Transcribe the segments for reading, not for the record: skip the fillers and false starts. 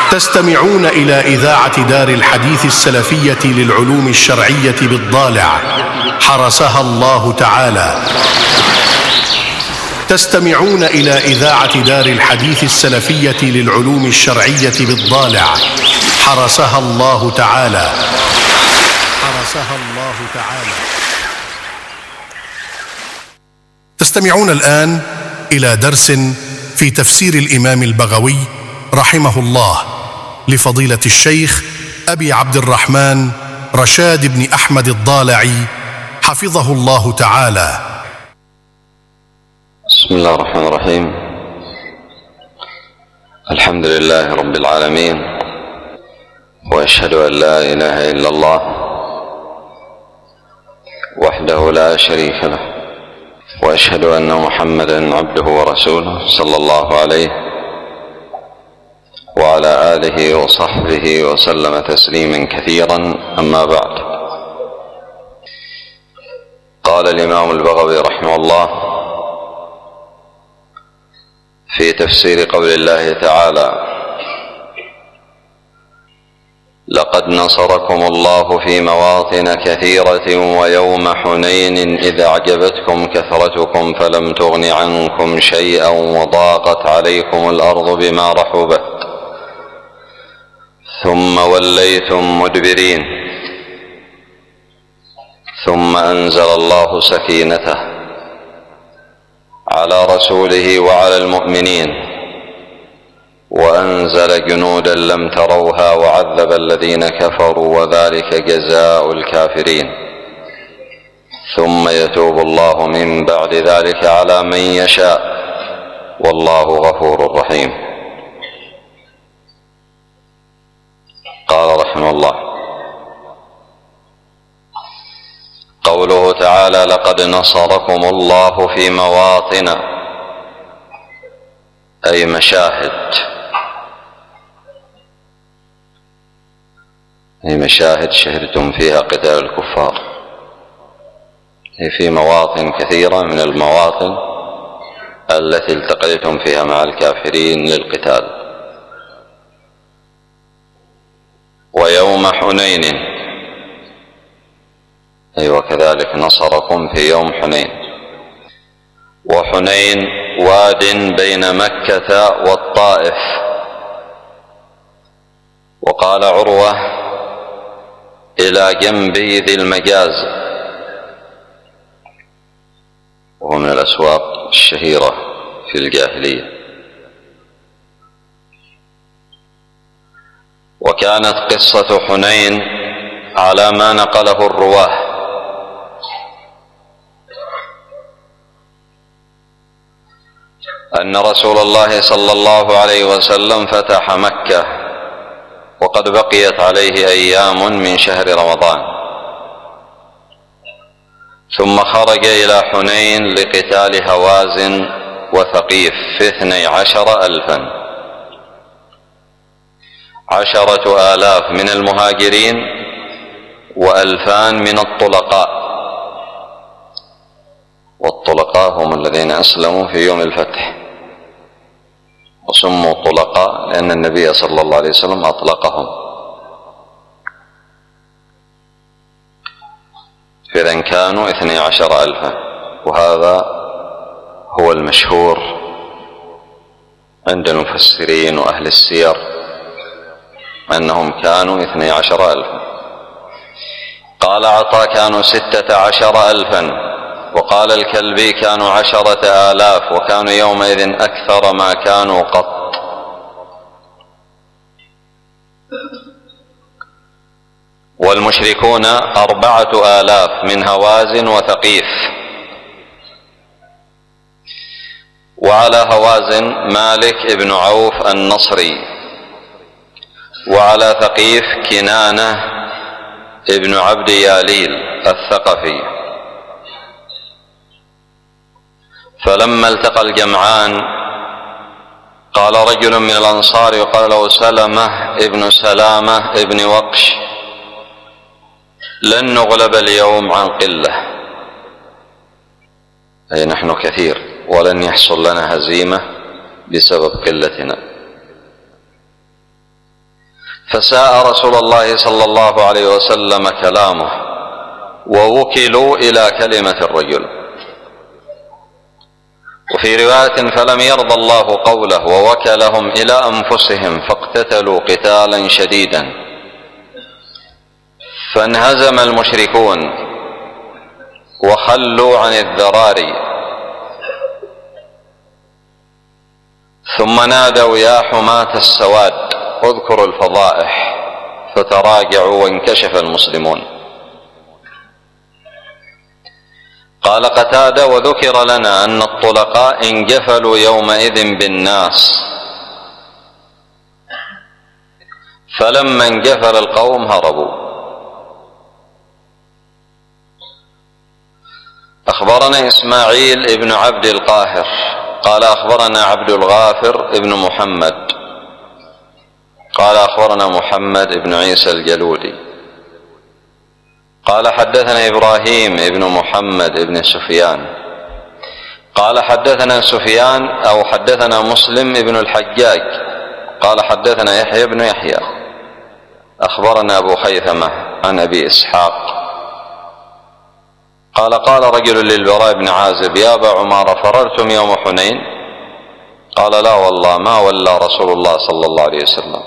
تستمعون إلى إذاعة دار الحديث السلفية للعلوم الشرعية بالضالع حرسها الله تعالى. تستمعون إلى إذاعة دار الحديث السلفية للعلوم الشرعية بالضالع حرسها الله تعالى. حرسها الله تعالى. تستمعون الآن إلى درس في تفسير الإمام البغوي رحمه الله لفضيلة الشيخ أبي عبد الرحمن رشاد بن أحمد الضالعي حفظه الله تعالى. بسم الله الرحمن الرحيم. الحمد لله رب العالمين، وأشهد أن لا إله إلا الله وحده لا شريك له، وأشهد أن محمدًا عبده ورسوله صلى الله عليه وعلى آله وصحبه وسلم تسليما كثيرا. أما بعد، قال الإمام البغوي رحمه الله في تفسير قول الله تعالى: لقد نصركم الله في مواطن كثيرة ويوم حنين إذ أعجبتكم كثرتكم فلم تغن عنكم شيئا وضاقت عليكم الأرض بما رحبت ثم وليتم مدبرين. ثم أنزل الله سكينته على رسوله وعلى المؤمنين، وأنزل جنودا لم تروها وعذب الذين كفروا، وذلك جزاء الكافرين. ثم يتوب الله من بعد ذلك على من يشاء، والله غفور رحيم. قال رحمه الله: قوله تعالى: لقد نصركم الله في مواطن، أي مشاهد، أي مشاهد شهدتم فيها قتال الكفار، أي في مواطن كثيرة من المواطن التي التقيتم فيها مع الكافرين للقتال. ويوم حنين، أي وكذلك نصركم في يوم حنين. وحنين واد بين مكة والطائف. وقال عروة: إلى جنب ذي المجاز، وهو من الأسواق الشهيرة في الجاهلية. وكانت قصة حنين على ما نقله الرواه، أن رسول الله صلى الله عليه وسلم فتح مكة وقد بقيت عليه أيام من شهر رمضان، ثم خرج إلى حنين لقتال هوازن وثقيف في 12,000، 10,000 من المهاجرين و2,000 من الطلقاء. والطلقاء هم الذين أسلموا في يوم الفتح، وسموا طلقاء لأن النبي صلى الله عليه وسلم أطلقهم. فإذا كانوا 12,000، وهذا هو المشهور عند المفسرين وأهل السير أنهم كانوا 12,000. قال عطاء: كانوا 16,000. وقال الكلبي: كانوا 10,000، وكانوا يومئذ أكثر ما كانوا قط. والمشركون 4,000 من هوازن وثقيف. وعلى هوازن مالك بن عوف النصري، وعلى ثقيف كنانة ابن عبد ياليل الثقفي. فلما التقى الجمعان قال رجل من الأنصار يقال له سلمة ابن سلامة ابن وقش: لن نغلب اليوم عن قلة، أي نحن كثير ولن يحصل لنا هزيمة بسبب قلتنا. فساء رسول الله صلى الله عليه وسلم كلامه، ووكلوا إلى كلمة الرجل. وفي رواية: فلم يرضى الله قوله ووكلهم إلى أنفسهم فاقتتلوا قتالا شديدا، فانهزم المشركون وخلوا عن الذراري، ثم نادوا: يا حماة السواد اذكروا الفضائح، فتراجعوا وانكشف المسلمون. قال قتادة: وذكر لنا أن الطلقاء انجفلوا يومئذ بالناس، فلما انجفل القوم هربوا. أخبرنا إسماعيل ابن عبد القاهر قال أخبرنا عبد الغافر ابن محمد قال أخبرنا محمد ابن عيسى الجلودي قال حدثنا إبراهيم ابن محمد ابن سفيان قال حدثنا سفيان أو حدثنا مسلم ابن الحجاج قال حدثنا يحيى بن يحيى أخبرنا أبو خيثمة عن أبي إسحاق قال: قال رجل للبراء بن عازب: يا أبا عمارة، فررتم يوم حنين؟ قال: لا والله، ما ولى رسول الله صلى الله عليه وسلم،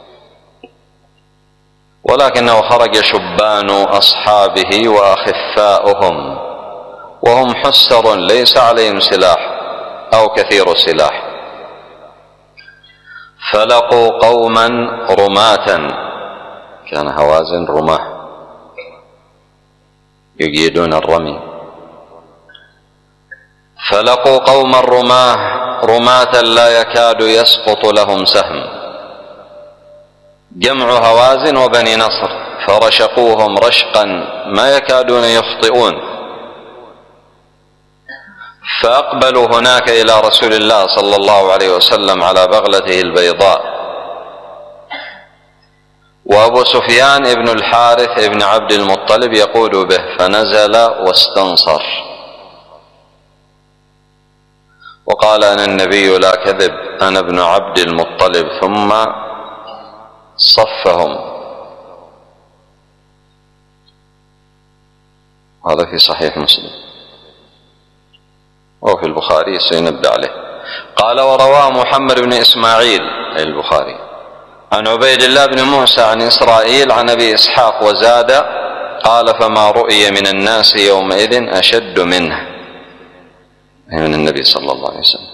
ولكنه خرج شبان أصحابه وأخفاؤهم وهم حسر ليس عليهم سلاح أو كثير السلاح، فلقوا قوما رماة، كان هوازن رماه يجيدون الرمي، فلقوا قوما رماة لا يكاد يسقط لهم سهم، جمع هوازن وبني نصر، فرشقوهم رشقا ما يكادون يخطئون، فأقبلوا هناك إلى رسول الله صلى الله عليه وسلم على بغلته البيضاء، وأبو سفيان ابن الحارث ابن عبد المطلب يقود به، فنزل واستنصر وقال: أنا النبي لا كذب، أنا ابن عبد المطلب، ثم صفهم. هذا في صحيح مسلم وفي البخاري سينبه عليه. قال: ورواه محمد بن إسماعيل البخاري عن عبيد الله بن موسى عن إسرائيل عن أبي إسحاق وزاد قال: فما رؤي من الناس يومئذ أشد منه، من النبي صلى الله عليه وسلم.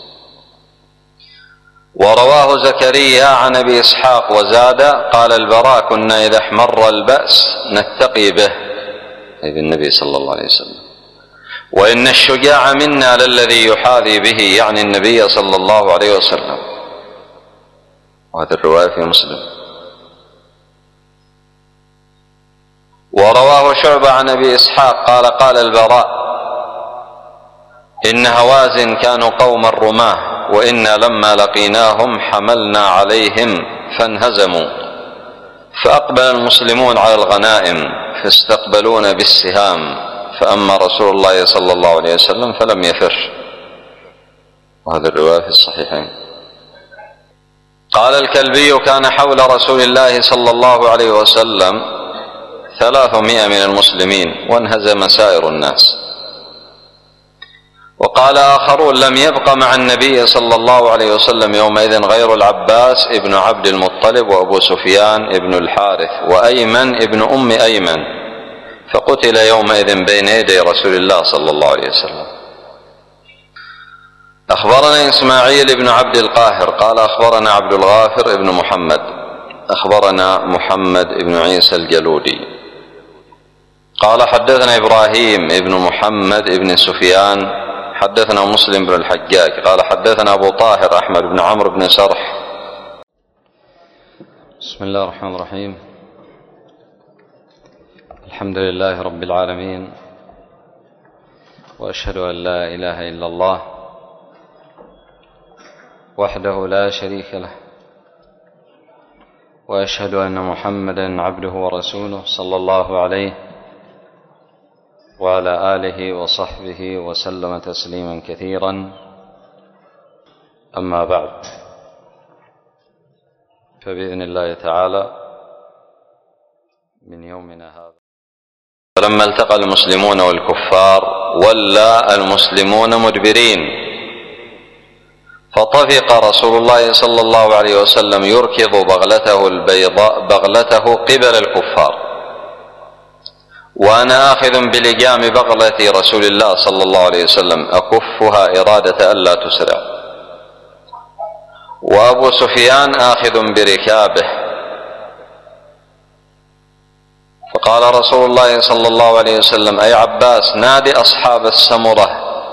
ورواه زكريا عن أبي إسحاق وزاد قال البراء: كنا إذا احمر البأس نتقي به، أي بالنبي صلى الله عليه وسلم، وإن الشجاع منا للذي يحاذي به، يعني النبي صلى الله عليه وسلم. وهذه الرواية في مسلم. ورواه شعبة عن أبي إسحاق قال: قال البراء: إن هوازن كانوا قوما رماه، وإنا لما لقيناهم حملنا عليهم فانهزموا، فأقبل المسلمون على الغنائم فاستقبلون بالسهام، فأما رسول الله صلى الله عليه وسلم فلم يفر. وهذه الرواية في الصحيحين. قال الكلبي: كان حول رسول الله صلى الله عليه وسلم 300 من المسلمين، وانهزم سائر الناس. وقال آخرون: لم يبق مع النبي صلى الله عليه وسلم يومئذ غير العباس ابن عبد المطلب وأبو سفيان ابن الحارث وأيمن ابن أم أيمن، فقتل يومئذ بين يدي رسول الله صلى الله عليه وسلم. أخبرنا إسماعيل بن عبد القاهر قال أخبرنا عبد الغافر ابن محمد أخبرنا محمد بن عيسى الجلودي قال حدثنا إبراهيم ابن محمد ابن سفيان حدثنا مسلم بن الحجاج قال حدثنا أبو طاهر أحمد بن عمرو بن سرح. بسم الله الرحمن الرحيم. الحمد لله رب العالمين، وأشهد أن لا إله إلا الله وحده لا شريك له، وأشهد أن محمدا عبده ورسوله صلى الله عليه وعلى آله وصحبه وسلم تسليما كثيرا. أما بعد، فبإذن الله تعالى التقى المسلمون والكفار ولى المسلمون مدبرين، فطفق رسول الله صلى الله عليه وسلم يركض بغلته البيضاء بغلته قبل الكفار، وأنا آخذ بلجام بغلة رسول الله صلى الله عليه وسلم أكفها إرادة ألا تسرع، وأبو سفيان آخذ بركابه. فقال رسول الله صلى الله عليه وسلم: أي عباس نادي أصحاب السمرة.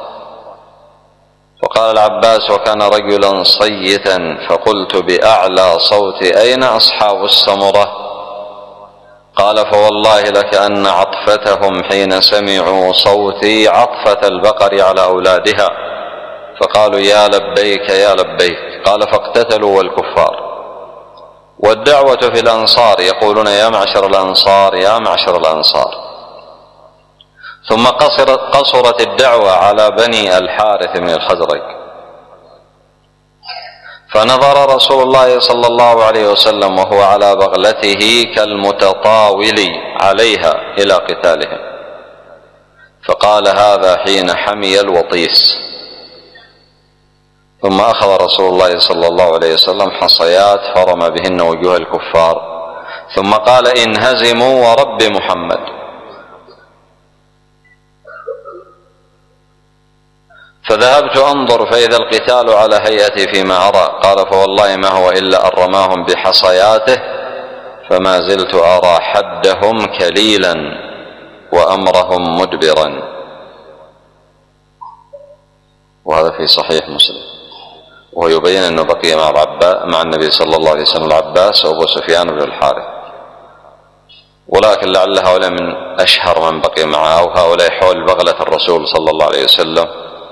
فقال العباس وكان رجلا صيتا، فقلت بأعلى صوت: أين أصحاب السمرة؟ قال: فوالله لكأن عطفتهم حين سمعوا صوتي عطفة البقر على أولادها، فقالوا: يا لبيك يا لبيك. قال: فاقتتلوا والكفار. والدعوة في الأنصار يقولون: يا معشر الأنصار يا معشر الأنصار. ثم قصرت الدعوة على بني الحارث من الخزرج، فنظر رسول الله صلى الله عليه وسلم وهو على بغلته كالمتطاول عليها إلى قتالهم، فقال: هذا حين حمي الوطيس. ثم أخذ رسول الله صلى الله عليه وسلم حصيات فرم بهن وجوه الكفار، ثم قال: انهزموا ورب محمد. فذهبت أنظر فإذا القتال على هيئتي فيما أرى. قال: فوالله ما هو إلا أن رماهم بحصياته، فما زلت أرى حدهم كليلا وأمرهم مدبرا. وهذا في صحيح مسلم، ويبين أنه بقي مع النبي صلى الله عليه وسلم العباس وأبو سفيان بن الحارث، ولكن لعل هؤلاء من أشهر من بقي معه، وهؤلاء حول بغلة الرسول صلى الله عليه وسلم،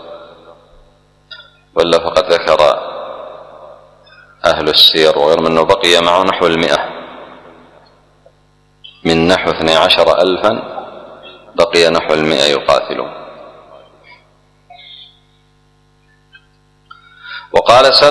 ولا فقد ذكر أهل السير وغيرهم أنه بقي معه نحو 100، من نحو 12,000 بقي نحو 100 يقاتلون. وقال